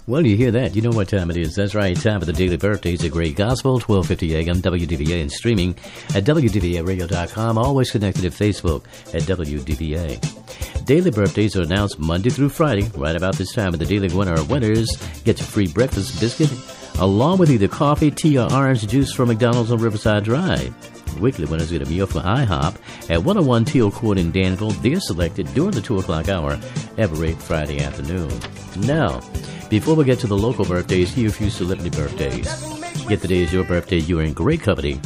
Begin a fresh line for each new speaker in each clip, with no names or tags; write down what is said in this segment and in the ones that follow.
Well, you hear that. You know what time it is. That's right. Time for the Daily Birthdays at Great Gospel, 1250 AM, WDVA, and streaming at WDVAradio.com. Always connected at Facebook at WDVA. Daily birthdays are announced Monday through Friday. Right about this time of the daily winner or winners get your free breakfast biscuit along with either coffee, tea, or orange juice from McDonald's on Riverside Drive. Weekly winners get a meal from IHOP at 101 Teal Court in Danville. They're selected during the 2 o'clock hour every Friday afternoon. Now, before we get to the local birthdays, here are a few celebrity birthdays. If today is your birthday, you're in great company.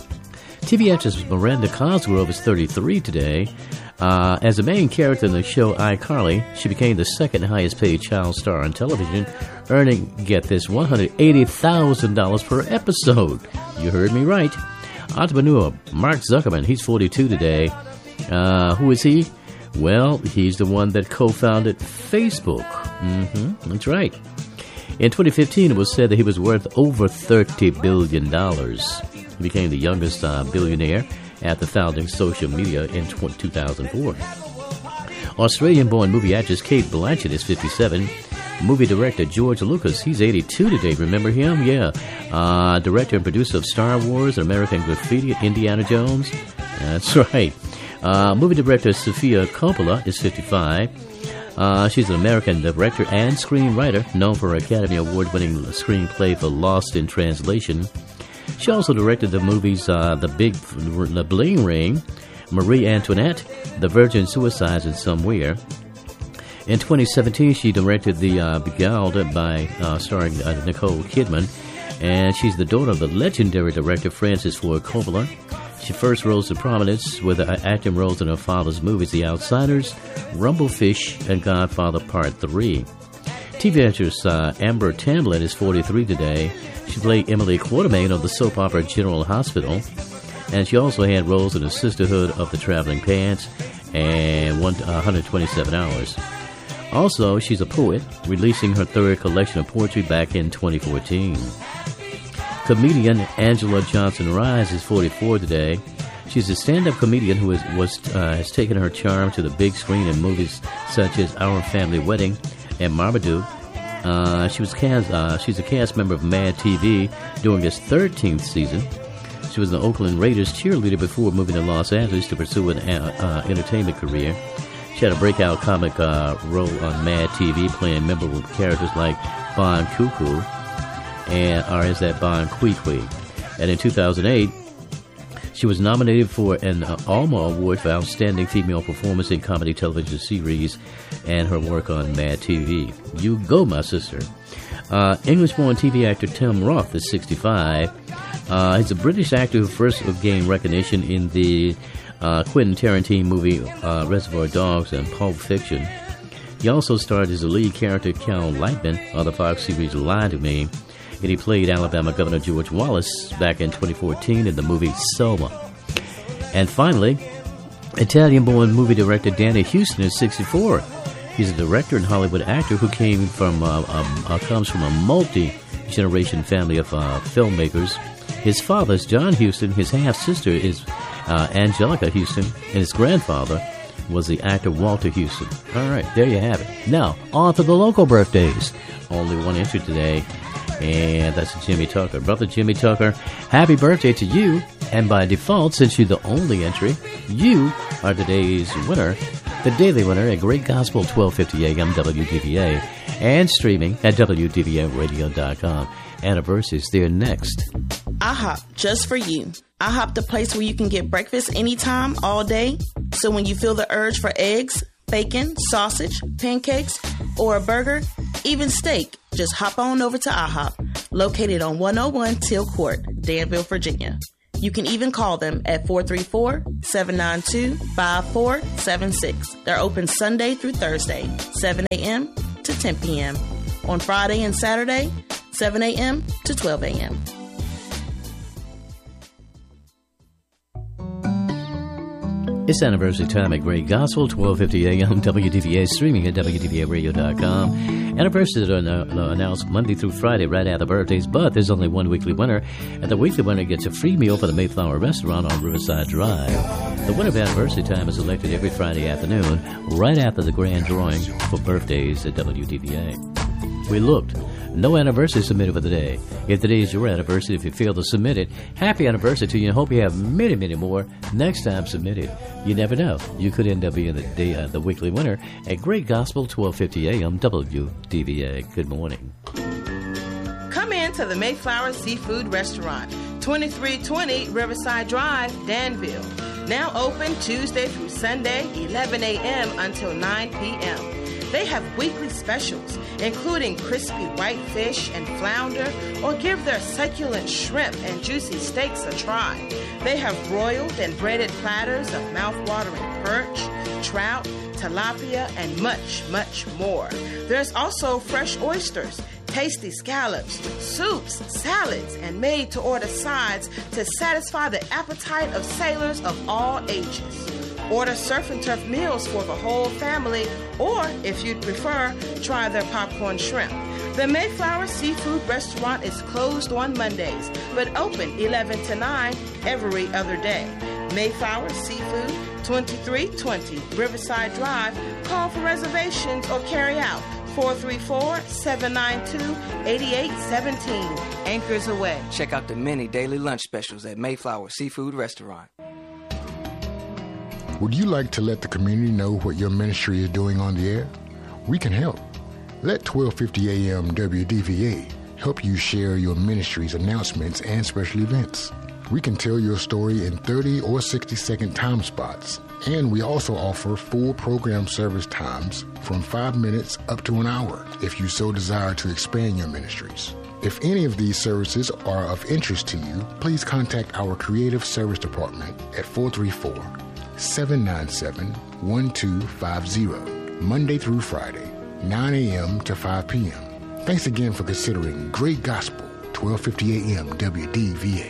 TV actress Miranda Cosgrove is 33 today. As a main character in the show iCarly, she became the second highest paid child star on television, earning, get this, $180,000 per episode. You heard me right. Entrepreneur Mark Zuckerman, he's 42 today. Who is he? Well, he's the one that co-founded Facebook. That's right. In 2015, it was said that he was worth over $30 billion. He became the youngest billionaire after founding social media in 2004. Australian-born movie actress Cate Blanchett is 57. Movie director George Lucas, he's 82 today. Remember him? Yeah. Director and producer of Star Wars, American Graffiti, Indiana Jones. That's right. Movie director Sofia Coppola is 55. She's an American director and screenwriter, known for her Academy Award-winning screenplay for Lost in Translation. She also directed the movies The Bling Ring, Marie Antoinette, The Virgin Suicides, and Somewhere. In 2017, she directed The Beguiled starring Nicole Kidman, and she's the daughter of the legendary director Francis Ford Coppola. She first rose to prominence with acting roles in her father's movies The Outsiders, Rumblefish, and Godfather Part 3. TV actress Amber Tamblyn is 43 today. She played Emily Quartermain on the soap opera General Hospital, and she also had roles in The Sisterhood of the Traveling Pants and 127 Hours. Also, she's a poet, releasing her third collection of poetry back in 2014. Comedian Angela Johnson-Rise is 44 today. She's a stand-up comedian who has taken her charm to the big screen in movies such as Our Family Wedding and Marmaduke. She's a cast member of Mad TV during its 13th season. She was an Oakland Raiders cheerleader before moving to Los Angeles to pursue an entertainment career. She had a breakout comic role on Mad TV, playing memorable characters like Bon Cuckoo or is that Bon Qui-Qui. And in 2008, she was nominated for an Alma Award for Outstanding Female Performance in Comedy Television Series and her work on Mad TV. You go, my sister. English-born TV actor Tim Roth is 65. He's a British actor who first gained recognition in the Quentin Tarantino movie Reservoir Dogs and Pulp Fiction. He also starred as the lead character Cal Lightman on the Fox series Lie to Me, and he played Alabama Governor George Wallace back in 2014 in the movie Selma. And finally, Italian-born movie director Danny Huston is 64. He's a director and Hollywood actor who comes from a multi-generation family of filmmakers. His father is John Huston. His half-sister is Angelica Huston, and his grandfather was the actor Walter Huston. All right, there you have it. Now, on to the local birthdays. Only one entry today, and that's Jimmy Tucker. Brother Jimmy Tucker, happy birthday to you. And by default, since you're the only entry, you are today's winner, the daily winner at Great Gospel 1250 AM WDVA, and streaming at WDVAradio.com. Anniversaries, they're next.
IHOP, just for you. IHOP, the place where you can get breakfast anytime, all day. So when you feel the urge for eggs, bacon, sausage, pancakes, or a burger, even steak, just hop on over to IHOP, located on 101 Teal Court, Danville, Virginia. You can even call them at 434-792-5476. They're open Sunday through Thursday, 7 a.m. to 10 p.m. On Friday and Saturday, 7 a.m. to 12 a.m.
It's anniversary time at Great Gospel, 1250 AM, WDVA, streaming at WDVAradio.com. Anniversaries are announced Monday through Friday right after birthdays, but there's only one weekly winner, and the weekly winner gets a free meal for the Mayflower Restaurant on Riverside Drive. The winner of anniversary time is elected every Friday afternoon, right after the grand drawing for birthdays at WDVA. We looked No anniversary submitted for the day. If today is your anniversary, if you fail to submit it, happy anniversary to you, and hope you have many, many more next time submitted. You never know. You could end up being the weekly winner at Great Gospel, 1250 AM, WDVA. Good morning.
Come in to the Mayflower Seafood Restaurant, 2320 Riverside Drive, Danville. Now open Tuesday through Sunday, 11 a.m. until 9 p.m. They have weekly specials, including crispy white fish and flounder, or give their succulent shrimp and juicy steaks a try. They have broiled and breaded platters of mouth-watering perch, trout, tilapia, and much, much more. There's also fresh oysters, tasty scallops, soups, salads, and made-to-order sides to satisfy the appetite of sailors of all ages. Order surf and turf meals for the whole family, or if you'd prefer, try their popcorn shrimp. The Mayflower Seafood Restaurant is closed on Mondays, but open 11 to 9 every other day. Mayflower Seafood, 2320 Riverside Drive. Call for reservations or carry out 434-792-8817. Anchors away.
Check out the many daily lunch specials at Mayflower Seafood Restaurant.
Would you like to let the community know what your ministry is doing on the air? We can help. Let 1250 AM WDVA help you share your ministry's announcements and special events. We can tell your story in 30 or 60-second time spots, and we also offer full program service times from 5 minutes up to an hour if you so desire to expand your ministries. If any of these services are of interest to you, please contact our Creative Service Department at 434-797-1250, Monday through Friday, 9 a.m. to 5 p.m. Thanks again for considering Great Gospel, 1250 AM WDVA.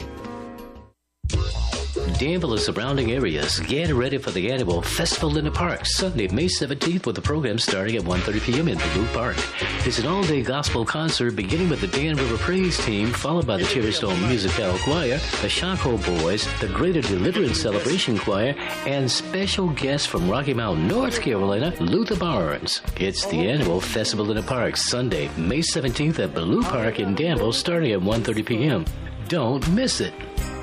Danville and surrounding areas, get ready for the annual Festival in the Park, Sunday, May 17th, with the program starting at 1:30 p.m. in Blue Park. It's an all-day gospel concert beginning with the Dan River Praise Team, followed by the Cherry Stone Musical Choir, the Shockoe Boys, the Greater Deliverance Celebration Choir, and special guests from Rocky Mount, North Carolina, Luther Barnes. It's the annual Festival in the Park, Sunday, May 17th at Blue Park in Danville, starting at 1:30 p.m. Don't miss it.